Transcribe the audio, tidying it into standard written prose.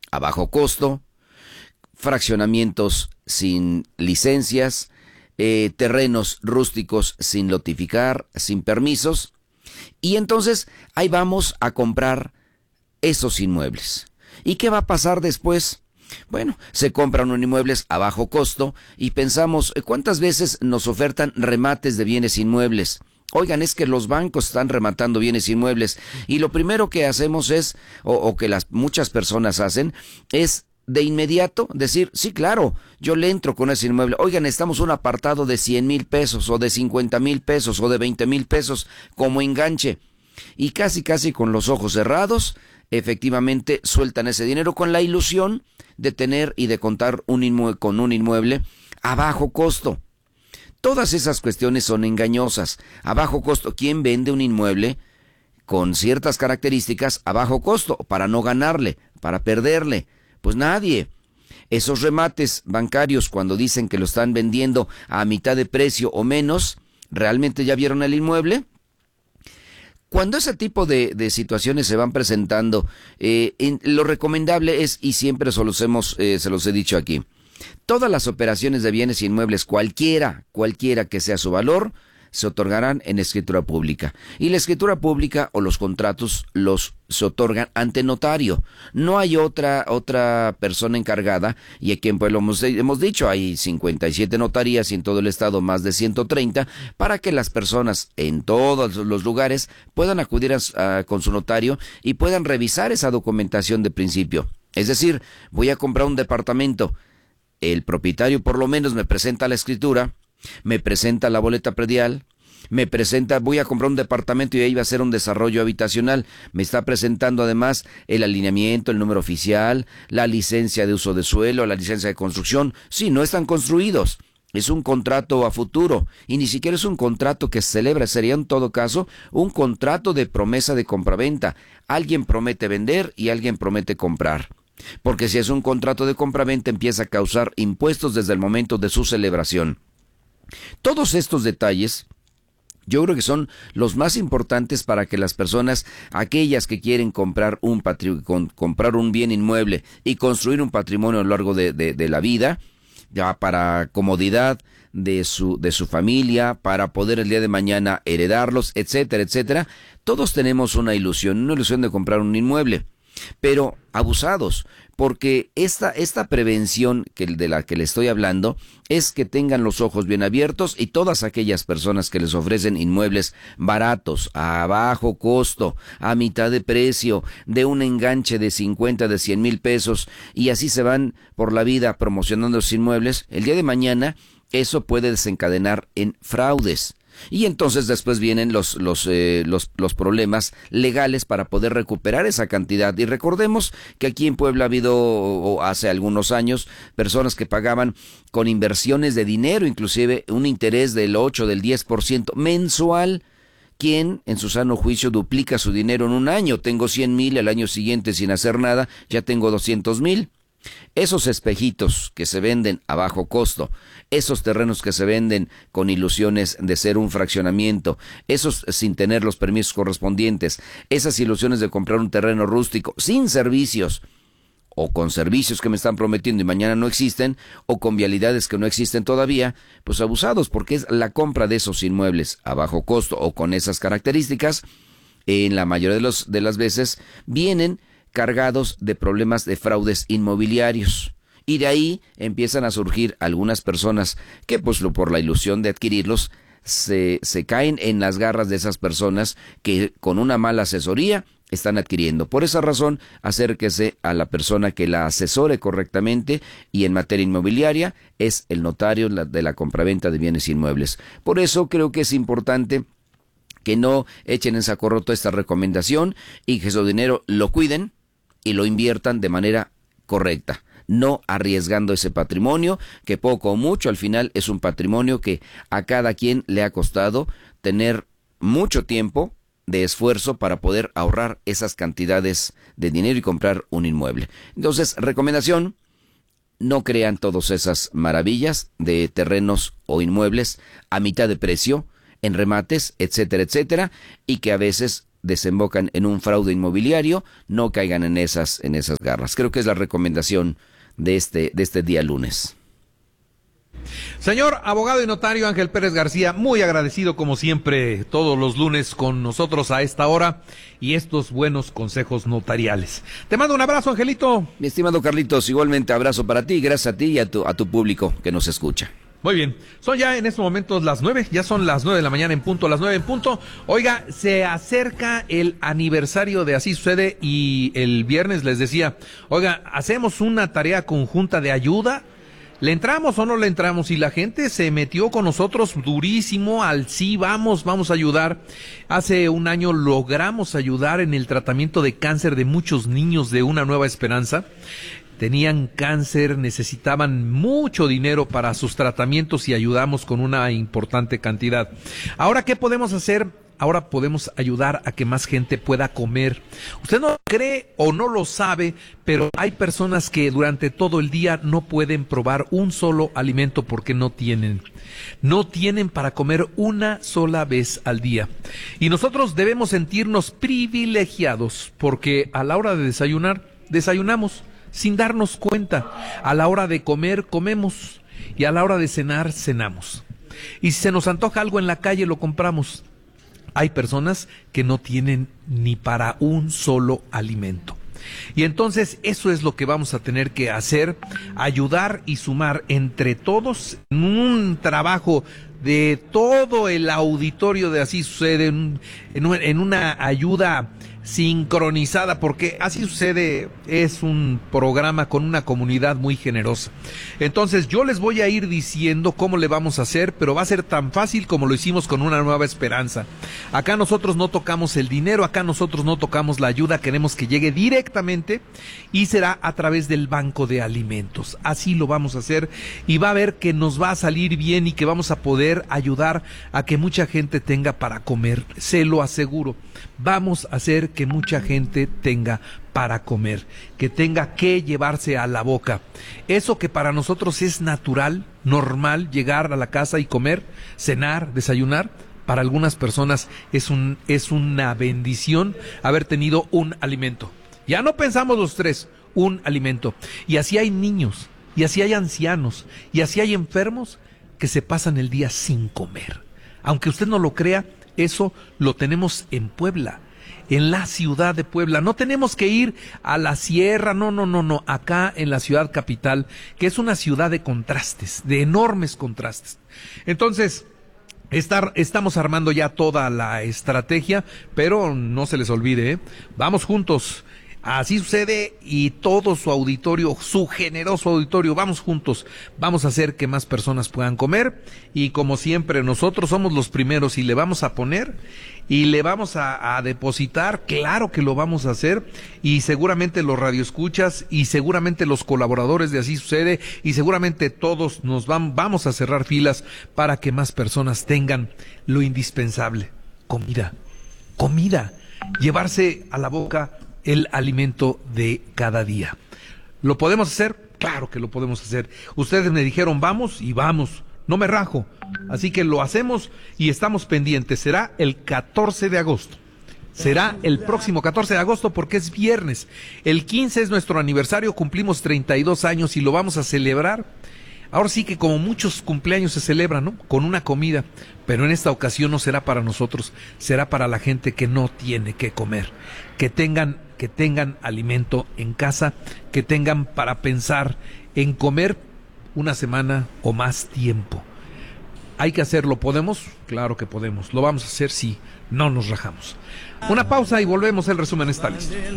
a bajo costo, fraccionamientos sin licencias, terrenos rústicos sin lotificar, sin permisos, y entonces ahí vamos a comprar esos inmuebles. ¿Y qué va a pasar después? Bueno, se compran unos inmuebles a bajo costo y pensamos, ¿cuántas veces nos ofertan remates de bienes inmuebles? Oigan, es que los bancos están rematando bienes inmuebles y lo primero que hacemos es, o que muchas personas hacen, es de inmediato decir, sí, claro, yo le entro con ese inmueble. Oigan, necesitamos un apartado de 100,000 pesos o de 50,000 pesos o de 20,000 pesos como enganche. Y casi con los ojos cerrados, efectivamente sueltan ese dinero con la ilusión de tener y de contar con un inmueble a bajo costo. Todas esas cuestiones son engañosas. A bajo costo, ¿quién vende un inmueble con ciertas características a bajo costo para no ganarle, para perderle? Pues nadie. Esos remates bancarios, cuando dicen que lo están vendiendo a mitad de precio o menos, ¿realmente ya vieron el inmueble? Cuando ese tipo de situaciones se van presentando, lo recomendable es, y siempre se los he dicho aquí, todas las operaciones de bienes inmuebles, cualquiera que sea su valor, se otorgarán en escritura pública. Y la escritura pública o los contratos se otorgan ante notario. No hay otra persona encargada, y aquí en Puebla hemos dicho, hay 57 notarías y en todo el estado más de 130, para que las personas en todos los lugares puedan acudir con su notario y puedan revisar esa documentación de principio. Es decir, voy a comprar un departamento, el propietario por lo menos me presenta la escritura, me presenta la boleta predial, voy a comprar un departamento y ahí va a ser un desarrollo habitacional, me está presentando además el alineamiento, el número oficial, la licencia de uso de suelo, la licencia de construcción. Sí, no están construidos, es un contrato a futuro y ni siquiera es un contrato que se celebra, sería en todo caso un contrato de promesa de compraventa. Alguien promete vender y alguien promete comprar. Porque si es un contrato de compraventa empieza a causar impuestos desde el momento de su celebración. Todos estos detalles yo creo que son los más importantes para que las personas, aquellas que quieren comprar un bien inmueble y construir un patrimonio a lo largo de la vida, ya para comodidad de su familia, para poder el día de mañana heredarlos, etcétera, etcétera. Todos tenemos una ilusión de comprar un inmueble, pero abusados, porque esta prevención de la que le estoy hablando es que tengan los ojos bien abiertos y todas aquellas personas que les ofrecen inmuebles baratos, a bajo costo, a mitad de precio, de un enganche de 50, de 100,000 pesos, y así se van por la vida promocionando los inmuebles, el día de mañana eso puede desencadenar en fraudes. Y entonces después vienen los problemas legales para poder recuperar esa cantidad. Y recordemos que aquí en Puebla ha habido, hace algunos años, personas que pagaban con inversiones de dinero, inclusive un interés del 8, del 10% mensual. ¿Quién en su sano juicio duplica su dinero en un año? Tengo 100,000, al año siguiente sin hacer nada ya tengo 200,000. Esos espejitos que se venden a bajo costo, esos terrenos que se venden con ilusiones de ser un fraccionamiento, esos sin tener los permisos correspondientes, esas ilusiones de comprar un terreno rústico sin servicios, o con servicios que me están prometiendo y mañana no existen, o con vialidades que no existen todavía, pues abusados, porque es la compra de esos inmuebles a bajo costo o con esas características, en la mayoría de las veces vienen cargados de problemas de fraudes inmobiliarios. Y de ahí empiezan a surgir algunas personas que pues por la ilusión de adquirirlos se caen en las garras de esas personas que con una mala asesoría están adquiriendo. Por esa razón, acérquese a la persona que la asesore correctamente, y en materia inmobiliaria es el notario de la compraventa de bienes inmuebles. Por eso creo que es importante que no echen en saco roto esta recomendación y que su dinero lo cuiden y lo inviertan de manera correcta, no arriesgando ese patrimonio, que poco o mucho al final es un patrimonio que a cada quien le ha costado tener mucho tiempo de esfuerzo para poder ahorrar esas cantidades de dinero y comprar un inmueble. Entonces, recomendación: no crean todas esas maravillas de terrenos o inmuebles a mitad de precio, en remates, etcétera, etcétera, y que a veces desembocan en un fraude inmobiliario, no caigan en esas garras. Creo que es la recomendación de este día lunes. Señor abogado y notario Ángel Pérez García, muy agradecido como siempre todos los lunes con nosotros a esta hora y estos buenos consejos notariales. Te mando un abrazo, Angelito. Mi estimado Carlitos, igualmente abrazo para ti, gracias a ti y a tu público que nos escucha. Muy bien, son ya en estos momentos las 9, ya son las 9 de la mañana en punto, las 9 en punto. Oiga, se acerca el aniversario de Así Sucede y el viernes les decía, oiga, hacemos una tarea conjunta de ayuda. ¿Le entramos o no le entramos? Y la gente se metió con nosotros durísimo al sí, vamos a ayudar. Hace un año logramos ayudar en el tratamiento de cáncer de muchos niños de Una Nueva Esperanza. Tenían cáncer, necesitaban mucho dinero para sus tratamientos y ayudamos con una importante cantidad. Ahora, ¿qué podemos hacer? Ahora podemos ayudar a que más gente pueda comer. Usted no cree o no lo sabe, pero hay personas que durante todo el día no pueden probar un solo alimento porque no tienen para comer una sola vez al día. Y nosotros debemos sentirnos privilegiados porque a la hora de desayunar, desayunamos sin darnos cuenta. A la hora de comer, comemos. Y a la hora de cenar, cenamos. Y si se nos antoja algo en la calle, lo compramos. Hay personas que no tienen ni para un solo alimento. Y entonces eso es lo que vamos a tener que hacer, ayudar y sumar entre todos en un trabajo de todo el auditorio de Así Sucede, en una ayuda sincronizada, porque Así Sucede es un programa con una comunidad muy generosa. Entonces yo les voy a ir diciendo cómo le vamos a hacer, pero va a ser tan fácil como lo hicimos con Una Nueva Esperanza. Acá nosotros no tocamos el dinero, acá nosotros no tocamos la ayuda, queremos que llegue directamente y será a través del banco de alimentos. Así lo vamos a hacer y va a ver que nos va a salir bien y que vamos a poder ayudar a que mucha gente tenga para comer, se lo aseguro. Vamos a hacer que mucha gente tenga para comer, que tenga que llevarse a la boca. Eso que para nosotros es natural, normal, llegar a la casa y comer, cenar, desayunar, para algunas personas es una bendición haber tenido un alimento. Ya no pensamos los tres, un alimento. Y así hay niños, y así hay ancianos, y así hay enfermos que se pasan el día sin comer. Aunque usted no lo crea, eso lo tenemos en Puebla, en la ciudad de Puebla. No tenemos que ir a la sierra, no. Acá en la ciudad capital, que es una ciudad de contrastes, de enormes contrastes. Entonces, estamos armando ya toda la estrategia, pero no se les olvide, vamos juntos. Así Sucede y todo su auditorio, su generoso auditorio, vamos juntos, vamos a hacer que más personas puedan comer y como siempre nosotros somos los primeros y le vamos a poner y le vamos a depositar, claro que lo vamos a hacer y seguramente los radioescuchas y seguramente los colaboradores de Así Sucede y seguramente todos vamos a cerrar filas para que más personas tengan lo indispensable, comida, llevarse a la boca el alimento de cada día. ¿Lo podemos hacer? Claro que lo podemos hacer. Ustedes me dijeron vamos y vamos, no me rajo. Así que lo hacemos y estamos pendientes. Será el 14 de agosto. Será el próximo 14 de agosto porque es viernes. El 15 es nuestro aniversario, cumplimos 32 años y lo vamos a celebrar. Ahora sí que como muchos cumpleaños se celebran, ¿no? Con una comida, pero en esta ocasión no será para nosotros, será para la gente que no tiene que comer, que tengan alimento en casa, que tengan para pensar en comer una semana o más tiempo. Hay que hacerlo, ¿podemos? Claro que podemos, lo vamos a hacer, sí, no nos rajamos. Una pausa y volvemos, el resumen está listo.